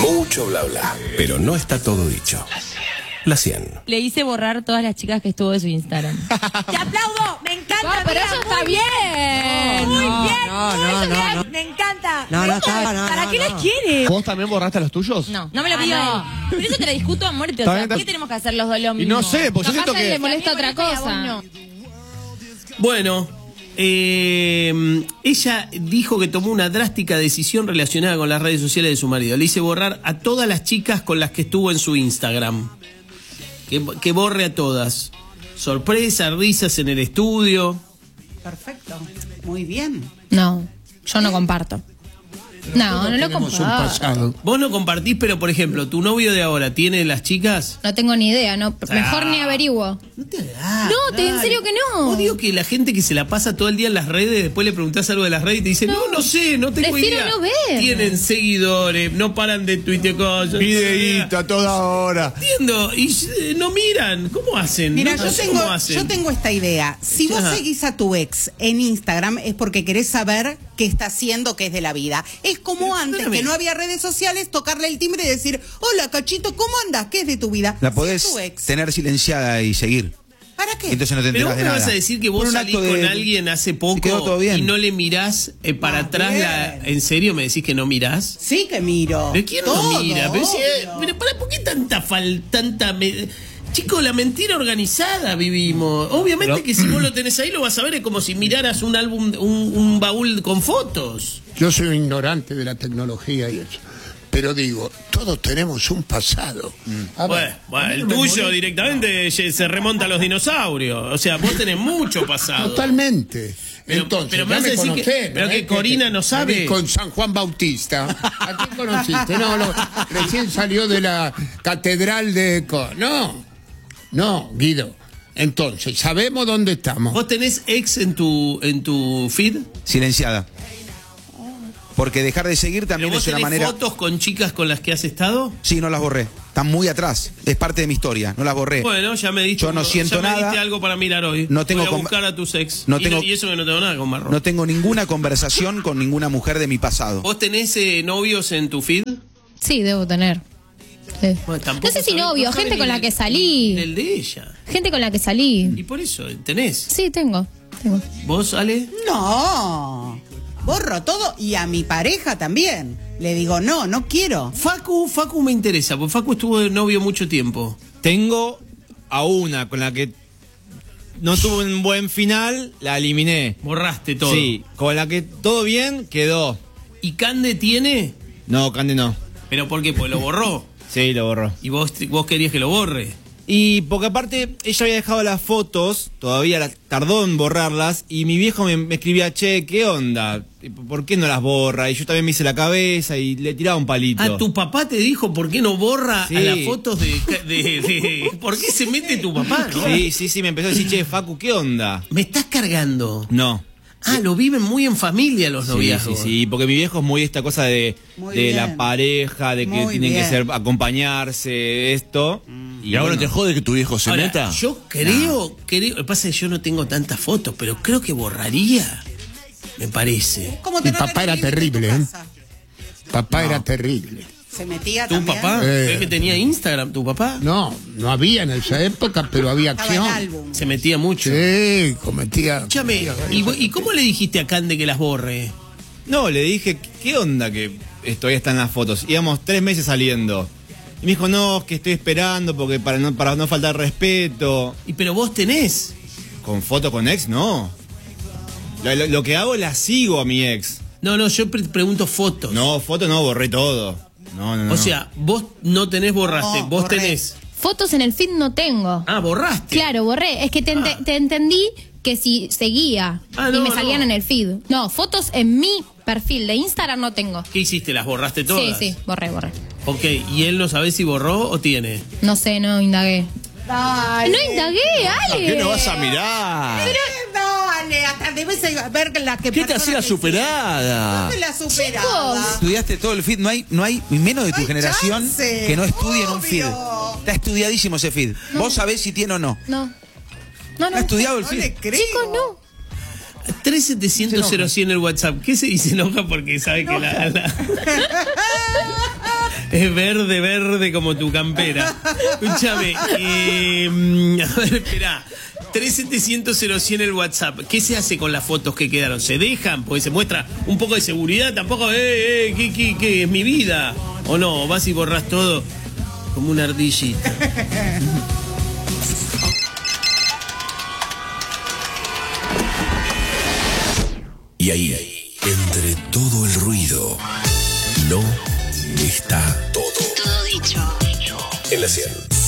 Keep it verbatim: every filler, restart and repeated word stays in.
Mucho bla bla, pero no está todo dicho. La cien. Le hice borrar todas las chicas que estuvo de su Instagram. ¡Te aplaudo! ¡Me encanta! No, pero amiga, eso está muy bien. Muy No, bien. no, muy no, bien. no, no. Me encanta. No, no, ¿Para, no, no, ¿para no, qué no. les quiere? ¿Vos también borraste los tuyos? No, no me lo Ah, pidió no. él. Pero eso te lo discuto a muerte. O Está sea, bien, ¿por qué está- tenemos que hacer los dos lo Y mismo? no sé, pues yo Capaz siento a él le que... molesta A mí me otra molesta y a cosa. vos no. Bueno, eh, ella dijo que tomó una drástica decisión relacionada con las redes sociales de su marido. Le hice borrar a todas las chicas con las que estuvo en su Instagram. Que, que borre a todas. Sorpresa, risas en el estudio. Perfecto. Muy bien. No, yo no comparto. No, no lo Tenemos un comparto. pasado. Vos no compartís, pero por ejemplo, ¿tu novio de ahora tiene las chicas? No tengo ni idea, no. Mejor Ah. ni averiguo. No te hagas. No, te- en serio que no. Odio que la gente que se la pasa todo el día en las redes, después le preguntás algo de las redes y te dicen, no, no, sé, no tengo Prefiero idea. no ver. Tienen seguidores, no paran de tuitear cosas. Videíto a toda hora. Entiendo, y eh, no miran, ¿cómo hacen? Mira, no yo sé tengo, cómo hacen. yo tengo esta idea. Si vos Ajá. seguís a tu ex en Instagram es porque querés saber qué está haciendo, qué es de la vida. Es como Pero, antes, espérame. que no había redes sociales, tocarle el timbre y decir, hola, Cachito, ¿cómo andás? ¿Qué es de tu vida? La Si podés es tu ex. tener silenciada y seguir. ¿Para qué? Entonces no te Pero enteras vos de me nada. vas a decir que Por vos un salís acto con de- alguien hace y quedó todo poco bien. y no le mirás eh, para Más atrás la... bien. ¿En serio me decís que no mirás? Sí que miro. ¿Pero quién Todo, no mira? Pero, si, eh, obvio. pero para, ¿por qué tanta falta, tanta... me- Chico, la mentira organizada vivimos. Obviamente Pero- que si vos lo tenés ahí lo vas a ver, es como si miraras un álbum, un, un baúl con fotos. Yo soy ignorante de la tecnología y eso. Pero digo, todos tenemos un pasado. A Bueno, ver, bueno, a mí el no me tuyo molesta. directamente se se remonta a los dinosaurios. O sea, vos tenés mucho pasado. Totalmente. Pero- Entonces, pero me ya vas a me decir que- conocés, pero ¿no? que Es Corina no te- sabe. salí con San Juan Bautista. ¿A quién conociste? No, lo- recién salió de la catedral de... Co- No, no, Guido. Entonces, sabemos dónde estamos. ¿Vos tenés ex en tu, en tu feed? Silenciada. Porque dejar de seguir ¿Pero también vos es una tenés manera... fotos con chicas con las que has estado? Sí, no las borré. Están muy atrás. Es parte de mi historia. No las borré. Bueno, ya me diste, Yo no siento ya me nada. diste algo para mirar hoy. No tengo Voy a con- buscar a tus ex. no y, tengo- y eso que no tengo nada con Marrón. No tengo ninguna conversación con ninguna mujer de mi pasado. ¿Vos tenés eh, novios en tu feed? Sí, debo tener. Sí. Bueno, tampoco No sé si sabés- novio, no sabés gente ni con la el- que salí. ni el de ella. Gente con la que salí. Y por eso, ¿tenés? Sí, tengo. tengo. ¿Vos, Ale? No. Borro todo y a mi pareja también. Le digo, no, no quiero. Facu, Facu me interesa, porque Facu estuvo de novio mucho tiempo. Tengo a una con la que no tuvo un buen final, la eliminé. Borraste todo. Sí, con la que todo bien quedó. ¿Y Cande tiene? No, Cande no. ¿Pero por qué? Pues lo borró. Sí, lo borró. ¿Y vos, vos querías que lo borre? Y porque aparte ella había dejado las fotos, todavía la- tardó en borrarlas, y mi viejo me, me escribía, che, ¿qué onda? ¿Por qué no las borra? Y yo también me hice la cabeza y le tiraba un palito. Ah, tu papá te dijo por qué no borra Sí. a las fotos de, de, de- ¿Por qué se mete tu papá? ¿No? Sí, sí, sí, me empezó a decir, che, Facu, ¿qué onda? Me estás cargando. No. Ah, lo viven muy en familia los Sí, noviazgos. sí, sí, porque mi viejo es muy esta cosa de, Muy de bien. la pareja, de que Muy tienen bien. que ser acompañarse, esto. ¿Y ahora bueno, te jode que tu viejo se Ahora, meta? yo creo, creo, lo que pasa es que yo no tengo tantas fotos, pero creo que borraría, me parece. ¿Cómo Mi te papá era terrible, ¿eh? Papá era terrible. Se metía ¿Tu también. papá? Eh. ¿Crees que tenía Instagram tu papá? No, no había en esa época, pero había Estaba el acción. álbum. Se metía mucho. Sí, cometía... Escúchame, ¿y, vo- ¿y cómo le dijiste a Cande que las borre? No, le dije, ¿qué onda que todavía están las fotos? Íbamos tres meses saliendo. Y me dijo, no, es que estoy esperando porque para no, para no faltar respeto. Y pero vos tenés. ¿Con foto con ex? No. Lo, lo- lo que hago, la sigo a mi ex. No, no, yo pre- pregunto fotos. No, foto no, borré todo. No, no, no. O sea, vos no tenés borraste, No, vos borré. tenés. Fotos en el feed no tengo. Ah, borraste. Claro, borré. Es que te, ente- te entendí que si seguía Ah, y no, me salían no. en el feed. No, fotos en mi perfil de Instagram no tengo. ¿Qué hiciste? ¿Las borraste todas? Sí, sí, borré, borré. Ok, ¿y él no sabe si borró o tiene? No sé, no indagué. Dale. No indagué, Ale. ¿Qué no vas a mirar? Pero, dale, hasta debes ver la que ¿Qué te persona hacía que superada? ¿Dónde la superaba? Estudiaste todo el feed. No hay, no hay menos de tu No hay generación chance. que no estudie en un Obvio. feed. Está estudiadísimo ese feed. Vos sabés si tiene o no. No. No, ¿Ha no. estudiado el No feed? le creo. Chicos, no. tres setecientos cero cien el WhatsApp. ¿Qué se dice enoja? Porque sabe que la... la- Es verde, verde como tu campera. Escúchame. Eh, a ver, espera. tres setecientos cero cien el WhatsApp. ¿Qué se hace con las fotos que quedaron? ¿Se dejan? Porque se muestra un poco de seguridad. Tampoco, eh, eh, ¿qué, qué, qué es mi vida? ¿O no? Vas y borrás todo como una ardillita. Y ahí, entre todo el ruido, no está todo. Todo dicho. En la cien.